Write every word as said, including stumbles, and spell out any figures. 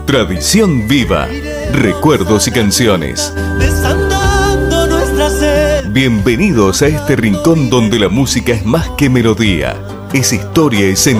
Tradición viva, recuerdos y canciones. Desandando nuestra sed. Bienvenidos a este rincón donde la música es más que melodía, es historia, es